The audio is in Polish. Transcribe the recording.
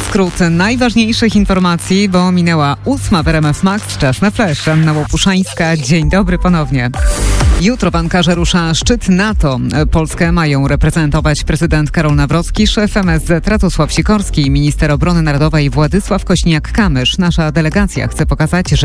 Skrót najważniejszych informacji, bo minęła 8 w RMF Max. Czas na flash. Anna Łopuszańska. Dzień dobry ponownie. Jutro w Ankarze rusza szczyt NATO. Polskę mają reprezentować prezydent Karol Nawrocki, szef MSZ Radosław Sikorski i minister obrony narodowej Władysław Kośniak-Kamysz. Nasza delegacja chce pokazać, że